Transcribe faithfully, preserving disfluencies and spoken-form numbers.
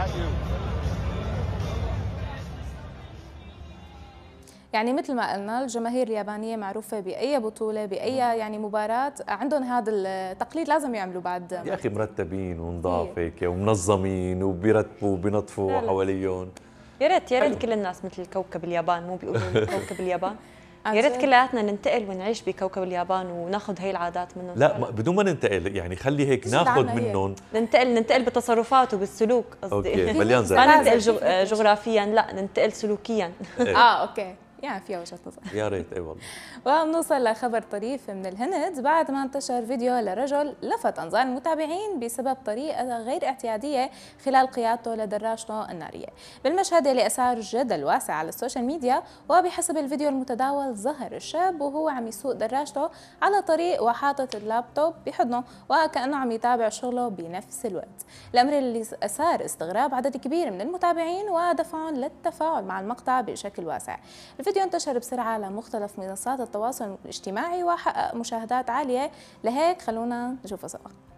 يعني مثل ما قلنا الجماهير اليابانية معروفة بأي بطولة بأي يعني مباراة عندهم هذا التقليد لازم يعملوا بعد. يا أخي مرتبين ونضاف هيك ومنظمين وبيرتبوا وبينظفوا حواليهم. يا ريت يا ريت كل الناس مثل كوكب اليابان، مو بيقولوا كوكب اليابان؟ يا ريت كلياتنا ننتقل ونعيش بكوكب اليابان وناخذ هي العادات منهم. لا ما بدون ما ننتقل، يعني خلي هيك ناخذ منهم، ننتقل ننتقل بالتصرفات وبالسلوك قصدي. اوكي مليان زي ما ننتقل جغرافيا، لا ننتقل سلوكيا. اه اوكي يعني فيها وجهة نظر. يا ريت. اي والله. وبنوصل لخبر طريف من الهند بعد ما انتشر فيديو لرجل لفت انظار المتابعين بسبب طريقه غير اعتياديه خلال قيادته لدراجته الناريه. بالمشهد اللي اثار جدل واسع على السوشيال ميديا، وبحسب الفيديو المتداول ظهر الشاب وهو عم يسوق دراجته على طريق وحاطط اللابتوب بحضنه وكانه عم يتابع شغله بنفس الوقت، الامر اللي اثار استغراب عدد كبير من المتابعين ودفعهم للتفاعل مع المقطع بشكل واسع. الفيديو انتشر بسرعة على مختلف منصات التواصل الاجتماعي وحقق مشاهدات عالية، لهيك خلونا نشوفه سوا.